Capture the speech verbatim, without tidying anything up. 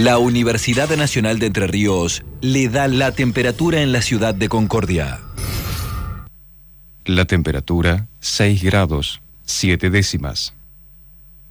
La Universidad Nacional de Entre Ríos le da la temperatura en la ciudad de Concordia. La temperatura, seis grados, siete décimas.